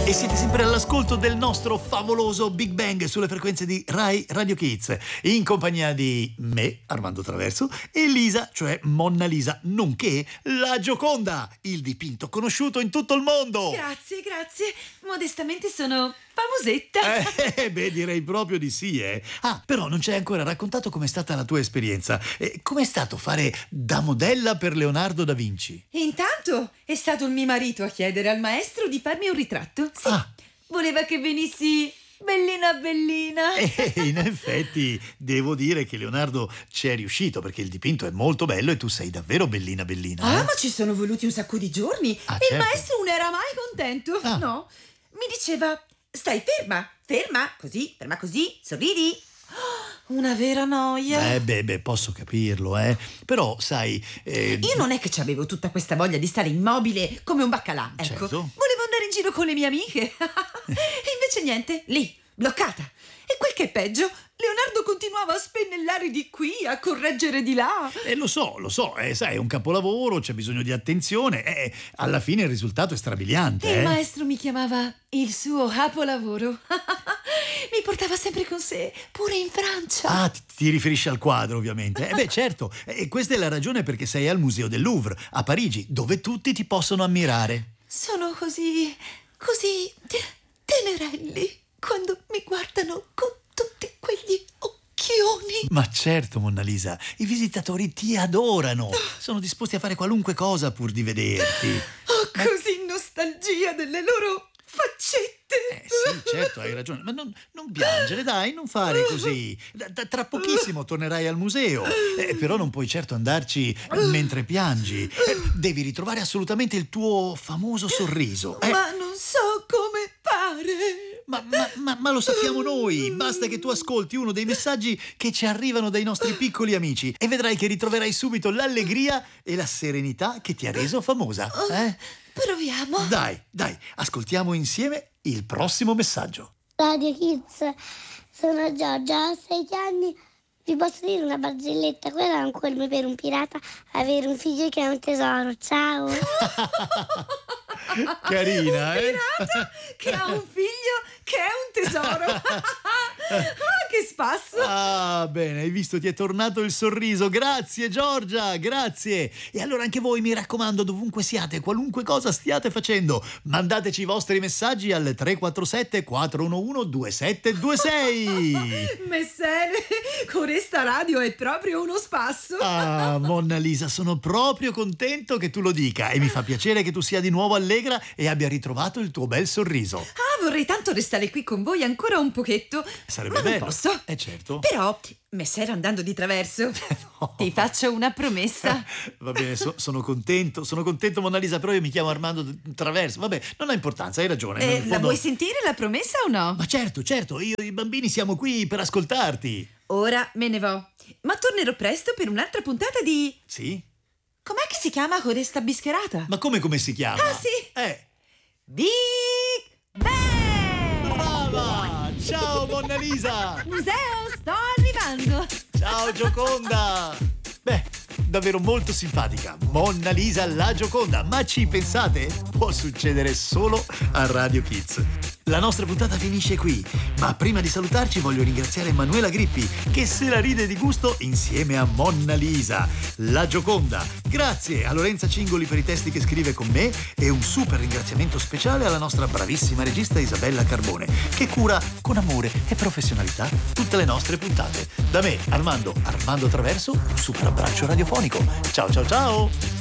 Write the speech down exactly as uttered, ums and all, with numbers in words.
E siete sempre all'ascolto del nostro favoloso Big Bang sulle frequenze di Rai Radio Kids, in compagnia di me, Armando Traverso, e Lisa, cioè Monna Lisa, nonché la Gioconda, il dipinto conosciuto in tutto il mondo. Grazie, grazie. Modestamente sono famosetta. Eh, beh, direi proprio di sì, eh. Ah, però non ci hai ancora raccontato com'è stata la tua esperienza. Eh, com'è stato fare da modella per Leonardo da Vinci? Intanto è stato il mio marito a chiedere al maestro di farmi un ritratto. Sì, Ah. voleva che venissi bellina bellina. E in effetti devo dire che Leonardo ci è riuscito, perché il dipinto è molto bello e tu sei davvero bellina bellina. Ah, eh? ma ci sono voluti un sacco di giorni. Ah, e il certo. maestro non era mai contento. Ah. No, mi diceva: stai ferma, ferma, così, ferma così, sorridi. Oh, una vera noia. Eh beh, beh, posso capirlo, eh. Però, sai... eh, Io non è che c'avevo tutta questa voglia di stare immobile come un baccalà, ecco. Certo. Volevo andare in giro con le mie amiche. E invece niente, lì, bloccata. E quel che è peggio, Leonardo continuava a spennellare di qui, a correggere di là. Eh, lo so, lo so, eh, sai, è un capolavoro, c'è bisogno di attenzione, eh, alla fine il risultato è strabiliante, E il eh. maestro mi chiamava il suo capolavoro. Mi portava sempre con sé, pure in Francia. Ah, ti, ti riferisci al quadro, ovviamente. Eh beh, certo, e questa è la ragione perché sei al Museo del Louvre, a Parigi, dove tutti ti possono ammirare. Sono così, così tenerelli quando mi guardano con tutti quegli occhioni. Ma certo, Monna Lisa, i visitatori ti adorano, sono disposti a fare qualunque cosa pur di vederti. Ho così nostalgia delle loro faccette. Eh sì, certo, hai ragione, ma non, non piangere, dai, non fare così. Da- da- tra pochissimo tornerai al museo, eh, però non puoi certo andarci mentre piangi. Eh, devi ritrovare assolutamente il tuo famoso sorriso. eh. Ma non so come fare. Ma, ma- ma- ma lo sappiamo noi, basta che tu ascolti uno dei messaggi che ci arrivano dai nostri piccoli amici e vedrai che ritroverai subito l'allegria e la serenità che ti ha reso famosa. Eh? Proviamo. Dai, dai, ascoltiamo insieme il prossimo messaggio. Radio Kids, sono Giorgia, ho sei anni. Vi posso dire una barzelletta? Quello è un colmo per un pirata avere un figlio che è un tesoro. Ciao. Carina, eh? Pirata che ha un figlio che è un tesoro. Ah, che spasso. Ah, bene, hai visto, ti è tornato il sorriso. Grazie, Giorgia, grazie. E allora anche voi, mi raccomando, dovunque siate, qualunque cosa stiate facendo, mandateci i vostri messaggi al tre quattro sette quattro uno uno due sette due sei. Messere, con questa radio è proprio uno spasso. Ah, Monna Lisa, sono proprio contento che tu lo dica e mi fa piacere che tu sia di nuovo allegra e abbia ritrovato il tuo bel sorriso. Ah, vorrei tanto restare qui con voi ancora un pochetto. Sarebbe ma non bello. posso. Eh certo. Però, messere andando di traverso, No. ti faccio una promessa. Va bene, so- sono contento, sono contento, Monna Lisa, però io mi chiamo Armando Traverso. Vabbè, non ha importanza, hai ragione. Eh, in La fondo- vuoi sentire la promessa o no? Ma certo, certo, io e i bambini siamo qui per ascoltarti. Ora me ne vo. Ma tornerò presto per un'altra puntata di... Sì? Com'è che si chiama questa bischerata? Ma come come si chiama? Ah, sì. Eh, Big Bang! brava! Ciao, Monna Lisa! Museo, sto arrivando! Ciao, Gioconda! Beh, davvero molto simpatica, Monna Lisa la Gioconda, ma ci pensate? Può succedere solo a Radio Kids. La nostra puntata finisce qui, ma prima di salutarci voglio ringraziare Emanuela Grippi, che se la ride di gusto insieme a Monna Lisa, la Gioconda. Grazie a Lorenza Cingoli per i testi che scrive con me e un super ringraziamento speciale alla nostra bravissima regista Isabella Carbone, che cura con amore e professionalità tutte le nostre puntate. Da me, Armando, Armando Traverso, un super abbraccio radiofonico. Ciao ciao ciao!